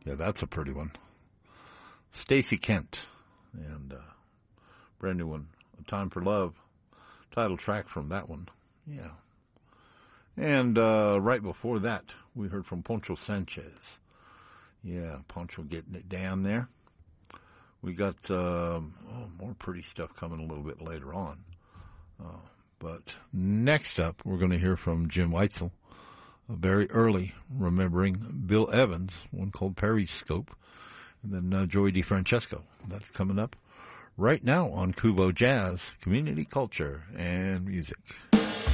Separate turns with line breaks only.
Yeah, that's a pretty one. Stacey Kent and brand new one, A Time for Love, title track from that one. Yeah. And right before that, we heard from Poncho Sanchez. Yeah, Poncho getting it down there. We got more pretty stuff coming a little bit later on. But next up, we're going to hear from Jim Weitzel, very early, remembering Bill Evans, one called Periscope, and then Joey DeFrancesco. That's coming up right now on Kubo Jazz, Community Culture and Music.